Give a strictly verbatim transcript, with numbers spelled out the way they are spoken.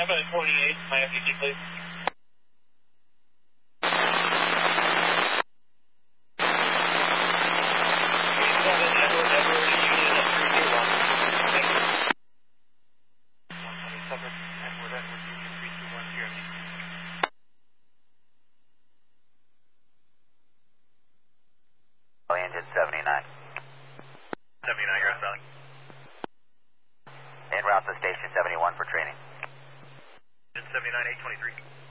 seven twenty-eight, my F U T, please. seven, Edward, Edward, Union at three two one. Thank you. one twenty-seven, Edward, Edward, Union three two one, G M D. Engine seventy-nine. seventy-nine, you're outbound. En route to station seventy-one for training. Engine seventy-nine, eight twenty-three.